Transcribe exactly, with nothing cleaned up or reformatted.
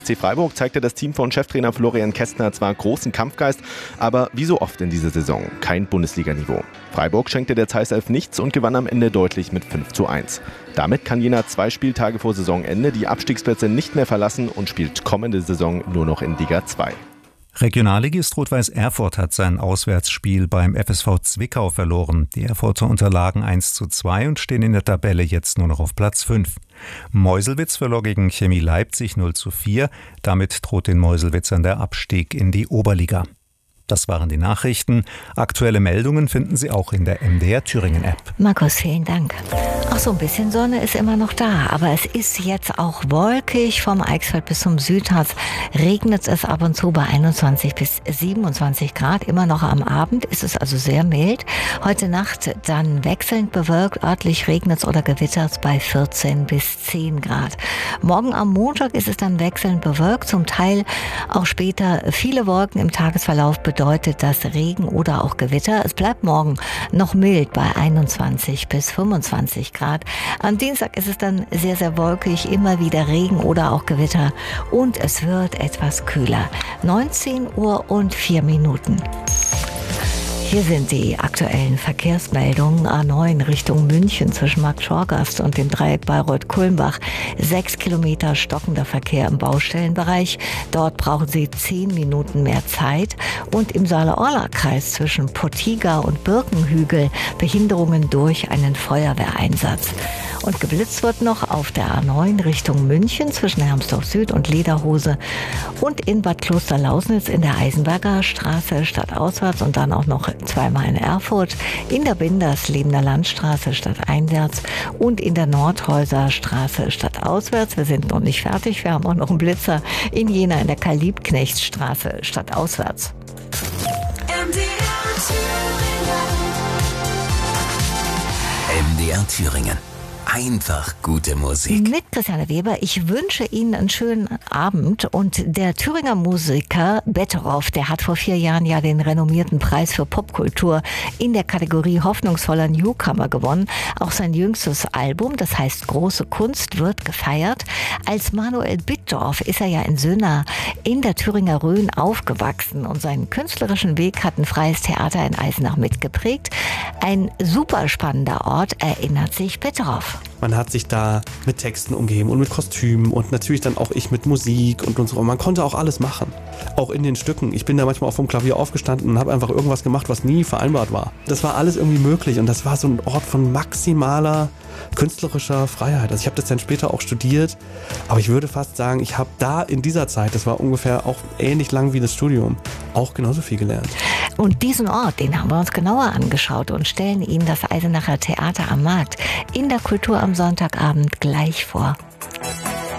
C Freiburg zeigte das Team von Cheftrainer Florian Kästner zwar großen Kampfgeist, aber wie so oft in dieser Saison kein Bundesliganiveau. Freiburg schenkte der Zeiss-Elf nichts und gewann am Ende deutlich mit fünf zu eins. Damit kann Jena zwei Spieltage vor Saisonende die Abstiegsplätze nicht mehr verlassen und spielt kommende Saison nur noch in Liga zwei. Regionalligist Rot-Weiß Erfurt hat sein Auswärtsspiel beim F S V Zwickau verloren. Die Erfurter unterlagen eins zu zwei und stehen in der Tabelle jetzt nur noch auf Platz fünf. Meuselwitz verlor gegen Chemie Leipzig null zu vier. Damit droht den Meuselwitzern der Abstieg in die Oberliga. Das waren die Nachrichten. Aktuelle Meldungen finden Sie auch in der M D R Thüringen App. Markus, vielen Dank. Ach, so ein bisschen Sonne ist immer noch da, aber es ist jetzt auch wolkig. Vom Eichsfeld bis zum Südharz regnet es ab und zu bei einundzwanzig bis siebenundzwanzig Grad. Immer noch am Abend ist es also sehr mild. Heute Nacht dann wechselnd bewölkt, örtlich regnet es oder gewittert bei vierzehn bis zehn Grad. Morgen am Montag ist es dann wechselnd bewölkt, zum Teil auch später viele Wolken im Tagesverlauf bedeutet das Regen oder auch Gewitter. Es bleibt morgen noch mild bei einundzwanzig bis fünfundzwanzig Grad. Am Dienstag ist es dann sehr, sehr wolkig, immer wieder Regen oder auch Gewitter und es wird etwas kühler. neunzehn Uhr und vier Minuten. Hier sind die aktuellen Verkehrsmeldungen. A neun Richtung München zwischen Markt-Schorgast und dem Dreieck Bayreuth-Kulmbach. Sechs Kilometer stockender Verkehr im Baustellenbereich. Dort brauchen Sie zehn Minuten mehr Zeit. Und im Saale-Orla-Kreis zwischen Pottiga und Birkenhügel Behinderungen durch einen Feuerwehreinsatz. Und geblitzt wird noch auf der A neun Richtung München zwischen Hermsdorf Süd und Lederhose und in Bad Klosterlausnitz in der Eisenberger Straße stadtauswärts und dann auch noch zweimal in Erfurt, in der Binderslebender Landstraße stadteinwärts und in der Nordhäuser Straße stadtauswärts. Wir sind noch nicht fertig, wir haben auch noch einen Blitzer in Jena in der Karl-Liebknecht-Straße stadtauswärts. M D R Thüringen. M D R Thüringen. Einfach gute Musik. Mit Christiane Weber. Ich wünsche Ihnen einen schönen Abend. Und der Thüringer Musiker Betteroff, der hat vor vier Jahren ja den renommierten Preis für Popkultur in der Kategorie hoffnungsvoller Newcomer gewonnen. Auch sein jüngstes Album, das heißt Große Kunst, wird gefeiert. Als Manuel Bittdorf ist er ja in Sünna in der Thüringer Rhön aufgewachsen und seinen künstlerischen Weg hat ein freies Theater in Eisenach mitgeprägt. Ein super spannender Ort, erinnert sich Betteroff. Man hat sich da mit Texten umgeben und mit Kostümen und natürlich dann auch ich mit Musik und, und so. Man konnte auch alles machen, auch in den Stücken. Ich bin da manchmal auch vom Klavier aufgestanden und habe einfach irgendwas gemacht, was nie vereinbart war. Das war alles irgendwie möglich und das war so ein Ort von maximaler künstlerischer Freiheit. Also ich habe das dann später auch studiert, aber ich würde fast sagen, ich habe da in dieser Zeit, das war ungefähr auch ähnlich lang wie das Studium, auch genauso viel gelernt. Und diesen Ort, den haben wir uns genauer angeschaut und stellen Ihnen das Eisenacher Theater am Markt in der Kultur am Sonntagabend gleich vor.